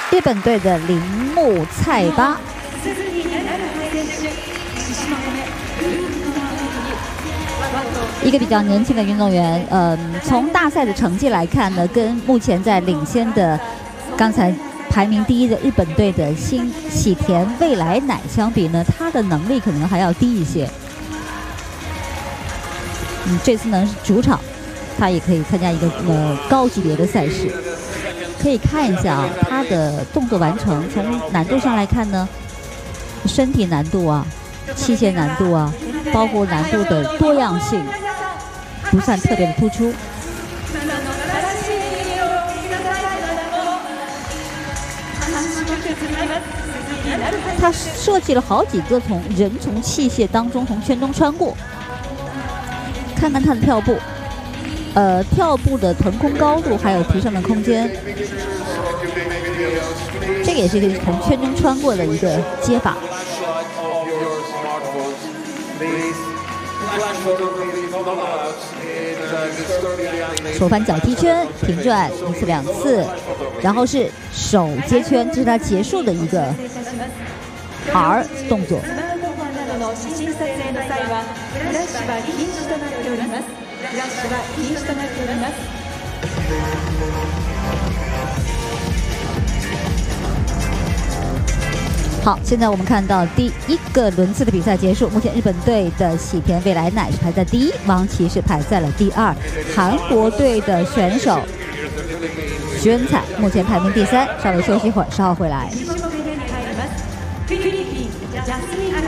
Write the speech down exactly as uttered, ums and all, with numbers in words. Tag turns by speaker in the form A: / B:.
A: 日本队的铃木菜八。 一个比较年轻的运动员，呃，从大赛的成绩来看呢，跟目前在领先的刚才排名第一的日本队的新喜田未来乃相比呢，他的能力可能还要低一些。嗯，这次呢是主场，他也可以参加一个呃高级别的赛事。可以看一下啊，他的动作完成，从难度上来看呢，身体难度啊。 器械难度啊，包括难度的多样性，不算特别的突出。他设计了好几个从人从器械当中从圈中穿过。看看他的跳步，呃，跳步的腾空高度还有提升的空间，这个也是一个从圈中穿过的一个接法。 手翻脚踢圈，平转一次两次，然后是手接圈，这是他结束的一个 R 动作。好，现在我们看到第一个轮次的比赛结束。目前日本队的喜田未来乃是排在第一，王琦是排在了第二。韩国队的选手徐恩彩目前排名第三。稍微休息一会儿，稍后回来。